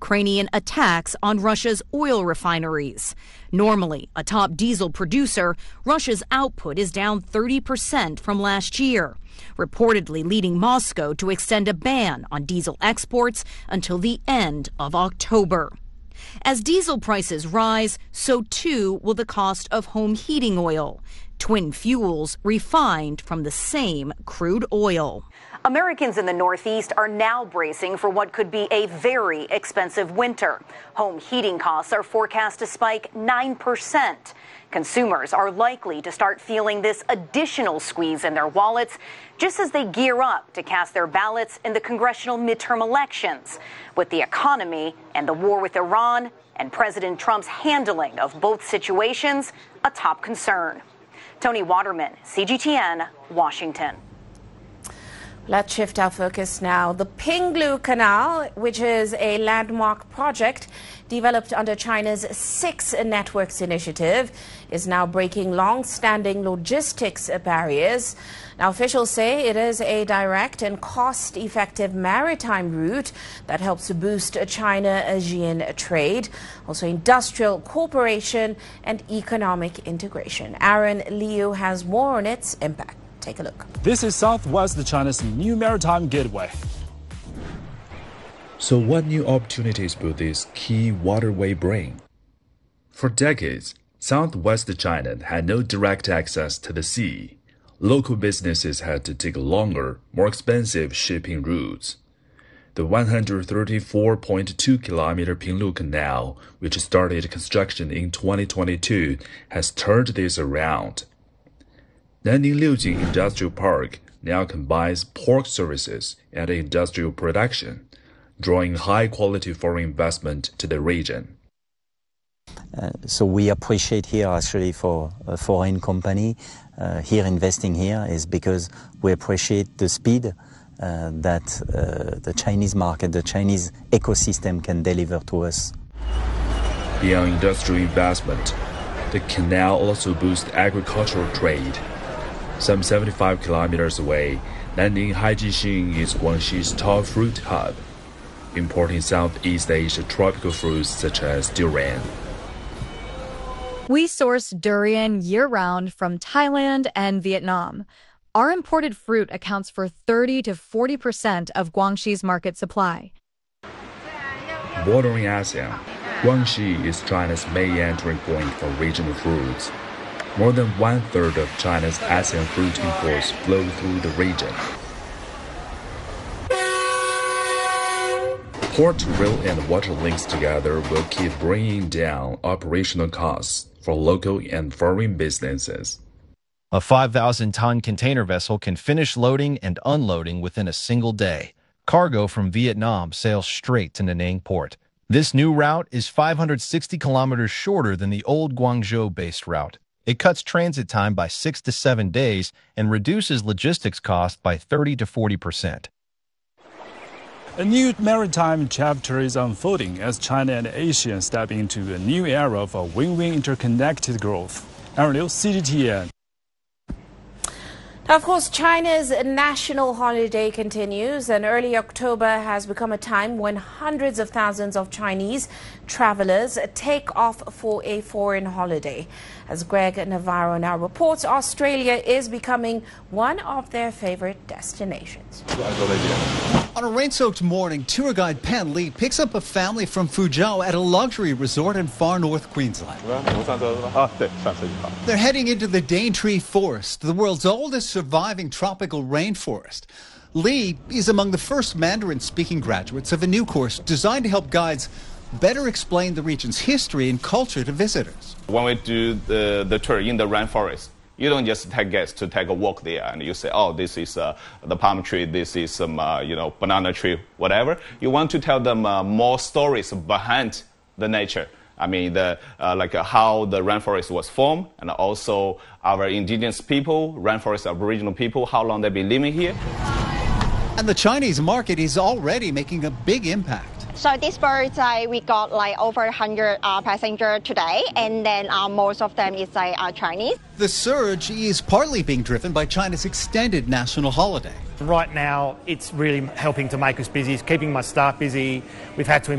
Ukrainian attacks on Russia's oil refineries. Normally a top diesel producer, Russia's output is down 30% from last year, reportedly leading Moscow to extend a ban on diesel exports until the end of October. As diesel prices rise, so too will the cost of home heating oil, twin fuels refined from the same crude oil. Americans in the Northeast are now bracing for what could be a very expensive winter. Home heating costs are forecast to spike 9%. Consumers are likely to start feeling this additional squeeze in their wallets just as they gear up to cast their ballots in the congressional midterm elections. With the economy and the war with Iran and President Trump's handling of both situations a top concern. Tony Waterman, CGTN, Washington. Let's shift our focus now. The Pinglu Canal, which is a landmark project developed under China's Six Networks initiative, is now breaking long-standing logistics barriers. Now, officials say it is a direct and cost-effective maritime route that helps to boost China-ASEAN trade, also industrial cooperation and economic integration. Aaron Liu has more on its impact. Take a look. This is Southwest China's new maritime gateway. So what new opportunities will this key waterway bring? For decades, Southwest China had no direct access to the sea. Local businesses had to take longer, more expensive shipping routes. The 134.2-kilometer Pinglu Canal, which started construction in 2022, has turned this around. Nanning Liujing Industrial Park now combines port services and industrial production, drawing high-quality foreign investment to the region. So we appreciate here actually for a foreign company here investing here is because we appreciate the speed that the Chinese market, the Chinese ecosystem can deliver to us. Beyond industrial investment, the canal also boosts agricultural trade. Some 75 kilometers away, Nanning Haijixing is Guangxi's top fruit hub, importing Southeast Asia tropical fruits such as durian. We source durian year-round from Thailand and Vietnam. Our imported fruit accounts for 30 to 40% of Guangxi's market supply. Bordering ASEAN, Guangxi is China's main entry point for regional fruits. More than one-third of China's ASEAN fruit imports flow through the region. Port, rail, and water links together will keep bringing down operational costs for local and foreign businesses. A 5,000-ton container vessel can finish loading and unloading within a single day. Cargo from Vietnam sails straight to Nanning Port. This new route is 560 kilometers shorter than the old Guangzhou-based route. It cuts transit time by 6 to 7 days and reduces logistics costs by 30 to 40%. A new maritime chapter is unfolding as China and Asia step into a new era of a win-win interconnected growth. Aaron Liu, CGTN. Now, of course, China's national holiday continues, and early October has become a time when hundreds of thousands of Chinese travelers take off for a foreign holiday. As Greg Navarro now reports, Australia is becoming one of their favorite destinations. On a rain-soaked morning, tour guide Pan Lee picks up a family from Fuzhou at a luxury resort in far north Queensland. They're heading into the Daintree Forest, the world's oldest surviving tropical rainforest. Lee is among the first Mandarin-speaking graduates of a new course designed to help guides better explain the region's history and culture to visitors. When we do the tour in the rainforest, you don't just take guests to take a walk there and you say, oh, this is the palm tree, this is some, banana tree, whatever. You want to tell them more stories behind the nature. I mean, how the rainforest was formed, and also our indigenous people, rainforest Aboriginal people, how long they've been living here. And the Chinese market is already making a big impact. So this bird, we got over 100 passengers today, and then most of them is Chinese. The surge is partly being driven by China's extended national holiday. Right now, it's really helping to make us busy. It's keeping my staff busy. We've had to